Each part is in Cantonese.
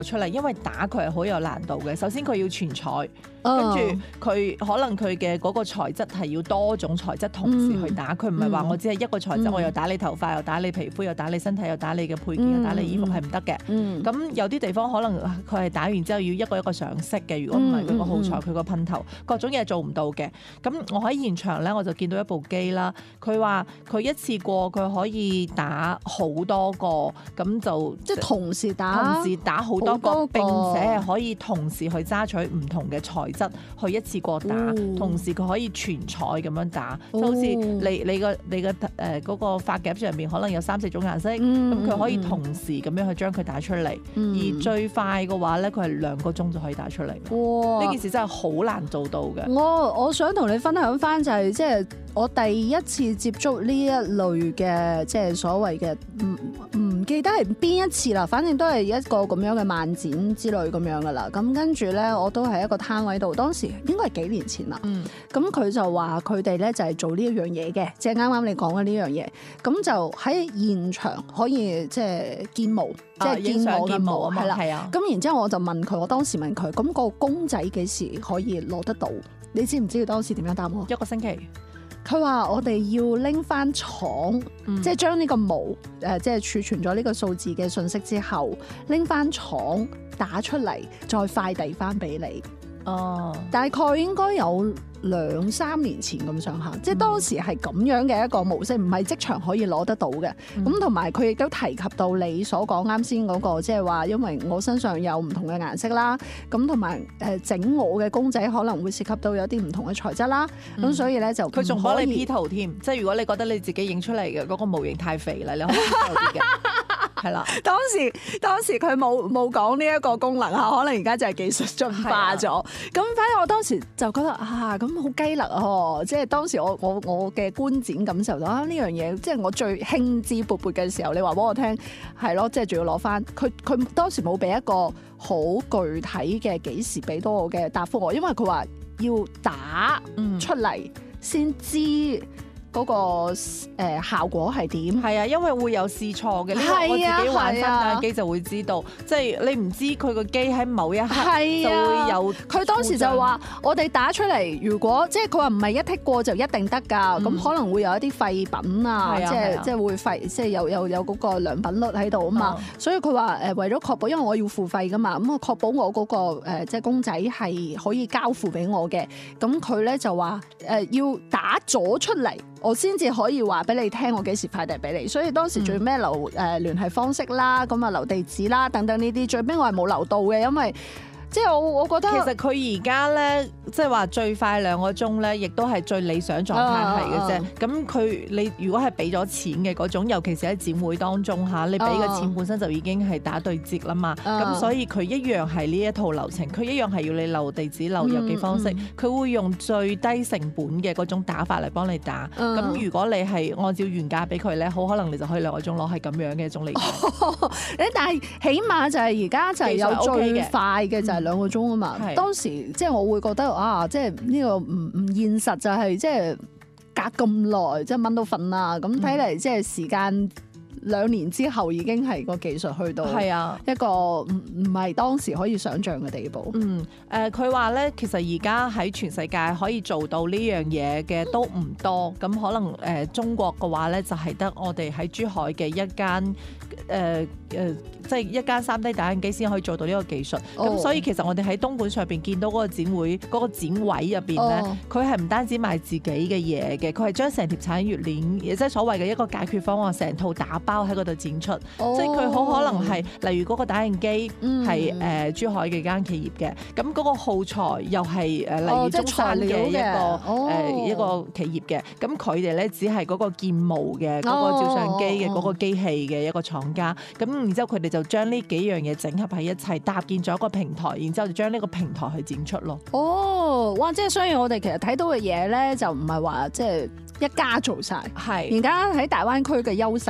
出嚟，因為打佢係好有難度嘅。首先佢要全彩，跟住佢可能佢嘅嗰個材質係要多種材質同時去打，佢唔係話我只係一個材質，我又打你頭髮，又打你皮膚，又打你身體，又打你嘅配件，又打你衣服，係唔得嘅。咁有啲地方可能佢係打完之後要一個一個上色嘅，如果唔係佢個耗材、佢個噴頭各種嘢做唔到嘅。咁我喺現場咧，我就見到一部機啦，佢話佢一次過佢可以打好多個，咁就即係同時打好多個，並且係可以同時去揸取唔同嘅材質去一次過打，同時佢可以全彩咁樣打，就好似你個嗰個髮夾上面可能有3-4種顏色，咁佢可以同時咁樣去將佢打出嚟，而最快嘅話咧，佢係2個鐘就可以打出嚟。哇！呢件事真係好難做到嘅。 我想同你分享翻就係即係我第一次接觸呢一類嘅即係所謂嘅唔記得係邊一次啦，反正都係一個咁樣嘅漫展之類咁樣噶啦。咁跟住咧，我都喺一個攤位度，當時應該係幾年前啦。咁佢就話佢哋咧就係做呢一樣嘢嘅，即係啱啱你講嘅呢樣嘢。咁就喺現場可以即係建模，即係建我嘅模係啦。咁然之後我就問佢，我當時問佢，咁個公仔幾時可以攞得到？你知唔知佢當時點樣答我？1 個星期。 佢話我哋要拎翻廠，即係將呢個模即係儲存咗呢個數字嘅信息之後，拎翻廠打出嚟，再快遞翻俾你。大概應該有2-3年前咁上下，即係當時係咁樣嘅一個模式，唔係即場可以攞得到嘅。咁同埋佢亦都提及到你所講啱先嗰個，即係話因為我身上有唔同嘅顏色啦，咁同埋整我嘅公仔可能會涉及到有啲唔同嘅材質啦，咁所以咧就佢仲可以 P 圖添，即係如果你覺得你自己影出嚟嘅嗰個模型太肥啦，你可以 P 圖啲嘅。係啦，當時佢冇講呢一個功能嚇，可能而家就係技術進化咗。咁反正我當時就覺得咁好雞肋啊！即係當時我嘅觀展感受到呢樣嘢，即係我最興致勃勃嘅時候，你話俾我聽係咯，即係仲要攞翻佢當時冇俾一個好具體嘅幾時俾到我嘅答覆我，因為佢話要打出嚟先知。嗰個效果係點？ 係啊，因為會有試錯嘅。呢個我自己玩翻打機就會知道，即係你唔知佢個機喺某一刻就會有。佢當時就話：我哋打出嚟，如果即係佢話唔係一剔過就一定得㗎，咁可能會有一啲廢品啊，即係會廢，即係有嗰個良品率喺度啊嘛。所以佢話為咗確保，因為我要付費㗎嘛，咁我確保我嗰個即係公仔係可以交付俾我嘅。咁佢咧就話要打咗出嚟，我先至可以話俾你聽我幾時快遞俾你，所以當時最尾留聯繫方式啦，咁留地址啦等等呢啲，最尾我係冇留到嘅，因為即係我覺得其實佢而家咧，即係話最快2個鐘咧，亦都係最理想狀態係嘅啫。咁你如果係俾咗錢嘅嗰種，尤其是喺展會當中嚇，你俾嘅錢本身就已經係打對折啦嘛。咁所以佢一樣係呢一套流程，佢一樣係要你留地址、留郵寄方式，佢會用最低成本嘅嗰種打法嚟幫你打。咁如果你係按照原價俾佢咧，好可能你就可以2個鐘攞，係咁樣嘅一種理解。 但係起碼就係而家就係有最快嘅就係2個鐘啊嘛。當時即係我會覺得即係呢個唔現實，就係即係隔咁耐，即係蚊都瞓啦。咁睇嚟即係時間2年之後已經係個技術去到一個唔係當時可以想像嘅地步。 佢話咧，其實而家喺全世界可以做到呢樣嘢嘅都唔多。咁可能中國嘅話咧，就係得我哋喺珠海嘅一間即係一間3D 打印機先可以做到呢個技術。咁所以其實我哋喺東莞上邊見到嗰個展會嗰個展位入邊咧，佢係唔單止賣自己嘅嘢嘅，佢係將成條產業鏈，即係所謂嘅一個解決方案，成套打包喺嗰度展出。即係佢好可能係例如嗰個打印機係珠海嘅間企業嘅，咁嗰個耗材又係例如中山嘅一個企業嘅，咁佢哋咧只係嗰個建模嘅嗰個照相機嘅嗰個機器嘅一個廠家。咁然之後佢哋就將呢幾樣嘢整合喺一齊，搭建咗一個平台，然之後就將呢個平台去展出咯。 哇！即係所以我哋其實睇到嘅嘢咧，就唔係話即係一家做晒。係而家喺大灣區嘅優勢就係咁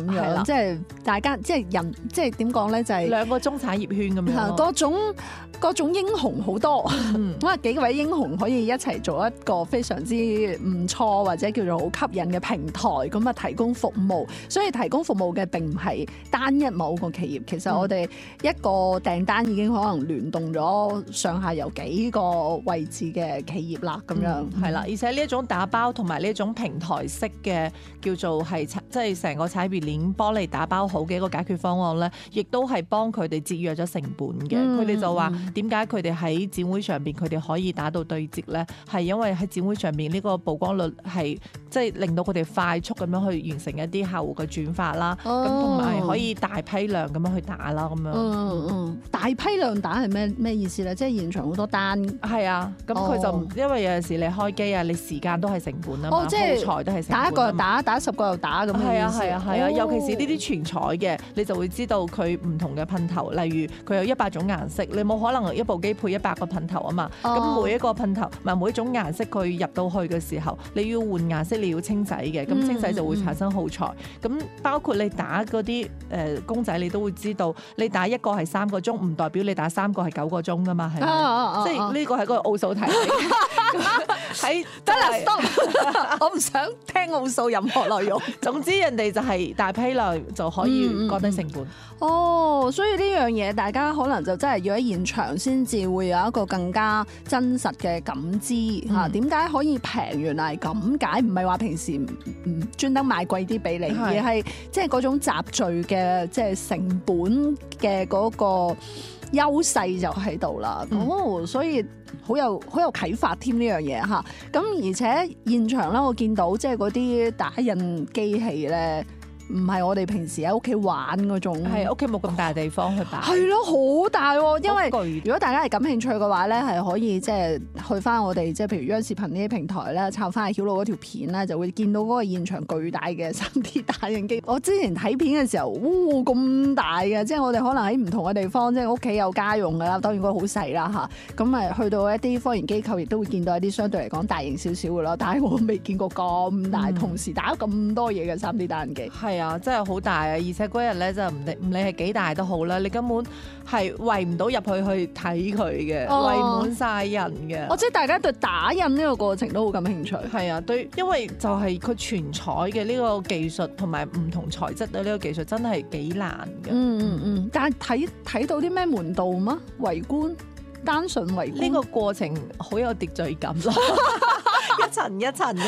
樣， 係啦即係大家即係人，即係點講咧，就係兩個中產業圈咁樣咯。 各種英雄好多， 嗯咁啊幾位英雄可以一齊做一個非常之唔錯或者叫做好吸引嘅平台，咁啊提供服務。所以提供服務嘅並唔係單一某個企業，其實我哋一個訂單已經可能聯動咗上下游幾個位置嘅企業啦，咁樣係啦，而且呢一種打包同埋呢一種平台式嘅叫做係即係成個產業鏈幫你打包好嘅一個解決方案咧，亦都係幫佢哋節約咗成本嘅。佢哋就話點解佢哋喺展會上邊佢哋可以打到對折咧？係因為喺展會上邊呢個曝光率係即係令到佢哋快速咁樣去完成一啲客戶嘅轉發啦，咁同埋可以大批量咁樣去打啦，咁樣。 大批量打係咩意思咧？即係現場好多單。 係啊，咁佢就因為有陣時你開機啊，你時間都係成本啊嘛，耗材都係成本。 打一個又打10個又打咁樣。 係啊，尤其是呢啲全彩嘅，你就會知道佢唔同嘅噴頭，例如佢有100種顏色，你冇可能一部機配100個噴頭啊嘛。咁每一個噴頭，唔係每一種顏色佢入到去嘅時候，你要換顏色，你要清洗嘅，咁清洗就會產生耗材。咁包括你打嗰啲公仔，你都會知道，你打一個係3個鐘，唔代表你打3個係9個鐘噶嘛，係咪？即係呢個係個奧數題嚟嘅。喺得啦，stop！我唔想聽奧數任何內容。 總之人哋就係大批量就可以降低成本。 所以呢樣嘢大家可能就真係要喺現場先至會有一個更加真實嘅感知嚇。點解可以平？原來係咁解，唔係話平時唔專登賣貴啲俾你，而係即係嗰種集聚嘅即係成本嘅嗰個優勢就喺度啦。所以好有啟發添呢樣嘢嚇。咁而且現場咧，我見到即係嗰啲打印機器咧，唔係我哋平時喺屋企玩嗰種， 係屋企冇咁大地方去擺。 係咯，好大喎！因為如果大家係感興趣嘅話咧，係可以即係去翻我哋即係譬如央視頻呢啲平台咧，抄翻阿曉露嗰條片咧，就會見到嗰個現場巨大嘅 3D 打印機。我之前睇片嘅時候，咁大嘅，即係我哋可能喺唔同嘅地方，即係屋企有家用㗎啦，當然嗰個好細啦嚇。咁誒去到一啲科研機構，亦都會見到一啲相對嚟講大型少少嘅啦。但係我未見過咁大，同時打咁多嘢嘅 3D 打印機。 係啊，真係好大啊！而且嗰日咧就唔理係幾大都好啦，你根本係圍唔到入去睇佢嘅，圍滿晒人嘅。 我知大家對打印呢個過程都好感興趣。 係啊，因為就係佢全彩嘅呢個技術同埋唔同材質嘅呢個技術真係幾難嘅。 但係睇到啲咩門道嗎？圍觀，單純圍觀。 呢個過程好有秩序感咯，一層一層。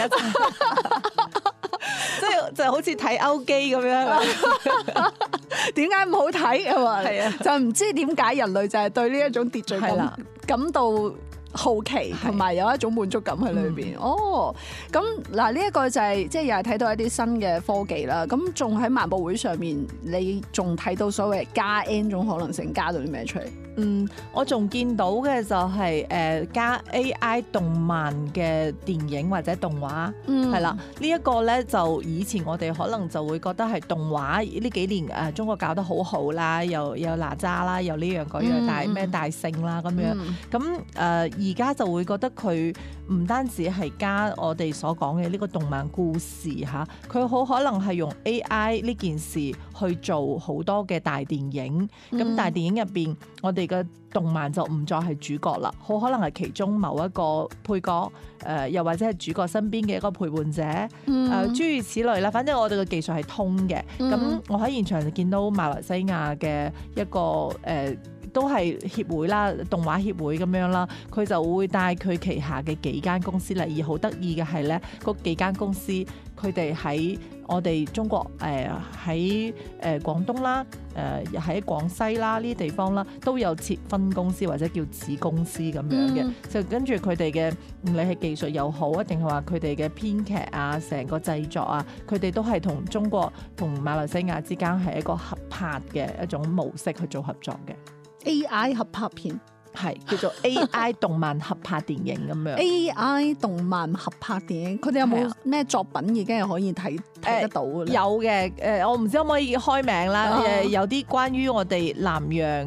就好似睇歐機咁樣，點解唔好睇啊？嘛，係啊，就唔知點解人類就係對呢一種秩序感到好奇，同埋有一種滿足感喺裏邊。咁嗱，呢一個就係即係又係睇到一啲新嘅科技啦。咁仲喺漫博會上面，你仲睇到所謂加 N 種可能性，加到啲咩出嚟？我仲見到嘅就係加 AI 動漫嘅電影或者動畫，係啦。呢一個咧就以前我哋可能就會覺得係動畫呢幾年中國搞得好好啦，又哪吒啦，又呢樣嗰樣大聖啦咁樣。咁而家就會覺得佢唔單止係加我哋所講嘅呢個動漫故事嚇，佢好可能係用 AI 呢件事去做好多嘅大電影。咁大電影入邊，我哋嘅動漫就唔再係主角啦，好可能係其中某一個配角，又或者係主角身邊嘅一個陪伴者，諸如此類啦。反正我哋嘅技術係通嘅。咁我喺現場就見到馬來西亞嘅一個都係協會啦，動畫協會咁樣啦，佢就會帶佢旗下嘅幾間公司嚟。而好得意嘅係咧，嗰幾間公司佢哋喺我哋中國喺廣東啦，喺廣西啦呢啲地方啦，都有設分公司或者叫子公司咁樣嘅。就跟住佢哋嘅唔理係技術又好，一定係話佢哋嘅編劇啊，成個製作啊，佢哋都係同中國同馬來西亞之間係一個合拍嘅一種模式去做合作嘅。AI 合拍片係叫做 AI 動漫合拍電影咁樣。AI 動漫合拍電影，佢哋有冇咩作品已經係可以睇得到嘅咧？有嘅，我唔知可唔可以開名啦。有啲關於我哋南洋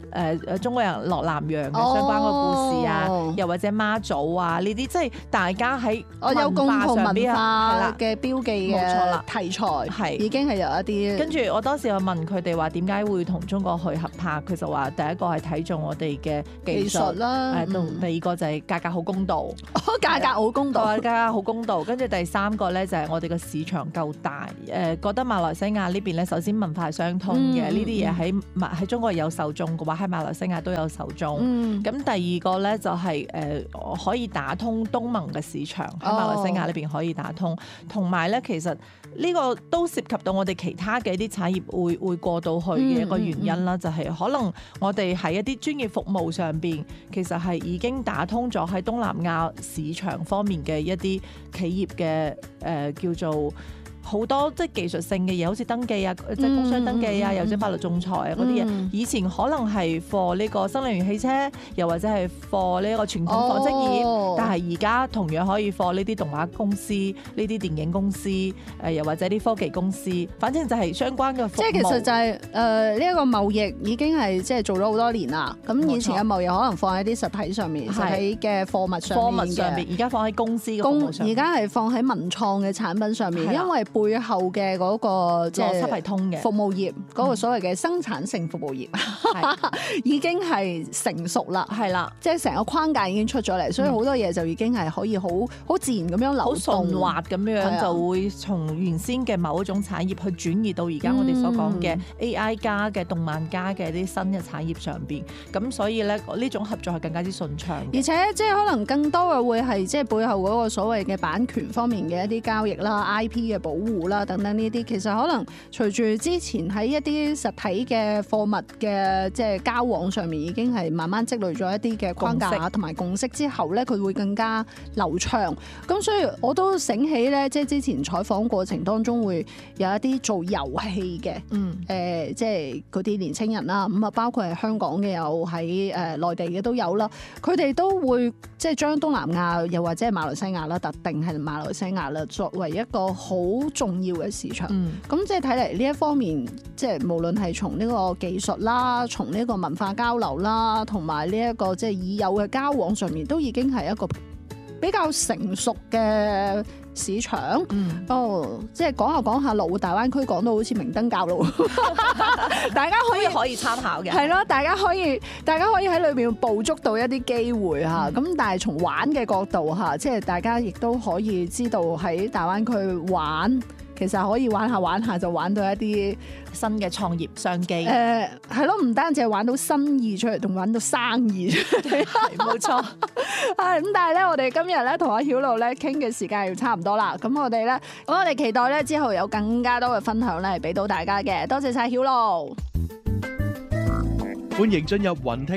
中國人落南洋嘅相關嘅故事啊， 哦又或者媽祖啊呢啲，即係大家喺有共同文係化啦。 嘅標記冇錯啦嘅題材， 係已經係有一啲。 跟住我當時我問佢哋話點解會同中國去合拍，佢就話第一個係睇中我哋嘅技術啦， 第二個就係價格好公道， 價格好公道， 價格好公道。跟住第三個咧就係我哋個市場夠大，覺得馬來西亞呢邊咧首先文化係相通嘅，呢啲嘢喺中國有受眾嘅話，喺馬來西亞都有受眾。咁第二個咧就係可以打通東盟嘅市場，喺馬來西亞呢邊可以打通，同埋咧其實呢個都涉及到我哋其他嘅一啲產業會過到去嘅一個原因啦，就係可能我哋喺一啲專業服務上邊，其實係已經打通咗喺東南亞市場方面嘅一啲企業嘅叫做。好多即係技術性嘅嘢，好似登記啊，即係工商登記啊，又或者法律仲裁啊嗰啲嘢，以前可能係 for 呢個新能源汽車，又或者係 for 呢個傳統紡織業，但係而家同樣可以 for 呢啲動畫公司、呢啲電影公司，又或者啲科技公司，反正就係相關嘅服務。 即係其實就係呢一個貿易已經係即係做咗好多年啦。咁以前嘅貿易可能放喺啲實體上面，實體嘅貨物上面， 而家放喺公司嘅服務上面， 而家係放喺文創嘅產品上面，因為背後嘅嗰個即係邏輯係通嘅服務業嗰個所謂嘅生產性服務業已經係成熟啦， 係啦， 即係成個框架已經出咗嚟，所以好多嘢就已經係可以好自然咁樣流動， 好順滑咁樣就會從原先嘅某一種產業去轉移到而家我哋所講嘅 AI 加嘅動漫加嘅啲新嘅產業上邊，咁所以咧呢種合作係更加之順暢， 而且即係可能更多嘅會係即係背後嗰個所謂嘅版權方面嘅一啲交易啦、IP 嘅保護啦等等呢啲，其實可能隨住之前喺一啲實體嘅貨物嘅即係交往上面已經係慢慢積累咗一啲嘅框架同埋共識之後咧，佢會更加流暢。咁所以我都醒起咧，即係之前採訪過程當中會有一啲做遊戲嘅，即係嗰啲年青人啦，咁啊包括係香港嘅有喺內地嘅都有啦，佢哋都會即係將東南亞又或者係馬來西亞啦，特定係馬來西亞啦，作為一個好重要嘅市場。咁即係睇嚟呢一方面，即係無論係從呢個技術啦，從呢個文化交流啦，同埋呢一個即係已有嘅交往上面，都已經係一個比較成熟嘅市場。即係講下講下，落戶大灣區講到好似明燈教路，大家可以參考嘅， 係咯，大家可以喺裏邊捕捉到一啲機會嚇。咁但係從玩嘅角度嚇，即係大家亦都可以知道喺大灣區玩。其實可以玩下就玩到一啲新嘅創業商機。 係咯，唔單止係玩到生意出嚟，仲玩到生意出嚟。 冇錯。 咁但係咧，我哋今日咧同阿曉露咧傾嘅時間要差唔多啦。咁我哋期待咧之後有更加多嘅分享咧，俾到大家嘅。多謝晒曉露。 歡迎進入雲聽